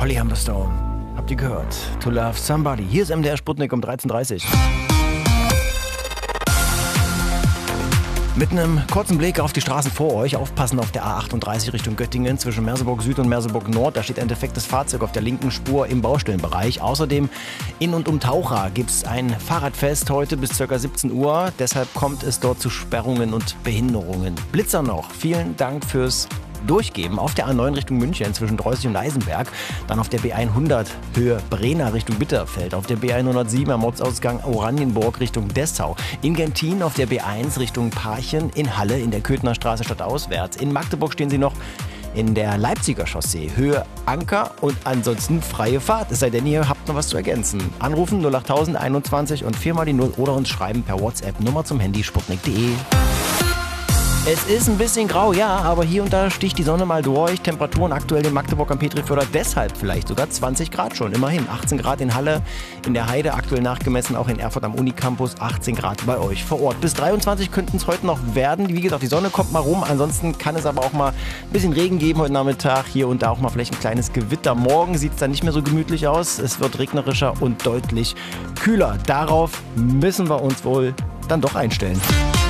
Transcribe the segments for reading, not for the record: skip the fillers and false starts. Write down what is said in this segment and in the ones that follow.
Holly Humberstone. Habt ihr gehört? To Love Somebody. Hier ist MDR Sputnik um 13:30 Uhr. Mit einem kurzen Blick auf die Straßen vor euch. Aufpassen auf der A38 Richtung Göttingen zwischen Merseburg Süd und Merseburg Nord. Da steht ein defektes Fahrzeug auf der linken Spur im Baustellenbereich. Außerdem in und um Taucha gibt es ein Fahrradfest heute bis ca. 17 Uhr. Deshalb kommt es dort zu Sperrungen und Behinderungen. Blitzer noch. Vielen Dank fürs Durchgeben auf der A9 Richtung München zwischen Dreußig und Eisenberg, dann auf der B100 Höhe Brenner Richtung Bitterfeld, auf der B107 am Ortsausgang Oranienburg Richtung Dessau, in Gentin auf der B1 Richtung Parchen, in Halle in der Köthener Straße stadtauswärts, in Magdeburg stehen sie noch in der Leipziger Chaussee, Höhe Anker und ansonsten freie Fahrt. Es sei denn, ihr habt noch was zu ergänzen. Anrufen 08000 21 und 4 mal die 0 oder uns schreiben per WhatsApp Nummer zum Handy sputnik.de. Es ist ein bisschen grau, ja, aber hier und da sticht die Sonne mal durch. Temperaturen aktuell in Magdeburg am Petriförder deshalb vielleicht sogar 20 Grad schon. Immerhin 18 Grad in Halle, in der Heide aktuell nachgemessen, auch in Erfurt am Unicampus 18 Grad bei euch vor Ort. Bis 23 könnten es heute noch werden. Wie gesagt, die Sonne kommt mal rum. Ansonsten kann es aber auch mal ein bisschen Regen geben heute Nachmittag. Hier und da auch mal vielleicht ein kleines Gewitter. Morgen sieht es dann nicht mehr so gemütlich aus. Es wird regnerischer und deutlich kühler. Darauf müssen wir uns wohl dann doch einstellen.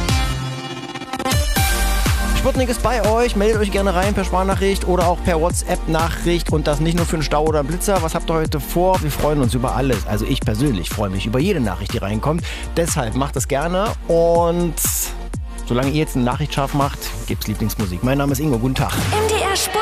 Sputnik ist bei euch, meldet euch gerne rein per Sprachnachricht oder auch per WhatsApp-Nachricht und das nicht nur für einen Stau oder einen Blitzer. Was habt ihr heute vor? Wir freuen uns über alles. Also ich persönlich freue mich über jede Nachricht, die reinkommt. Deshalb macht das gerne und solange ihr jetzt eine Nachricht scharf macht, gibt's Lieblingsmusik. Mein Name ist Ingo, guten Tag. MDR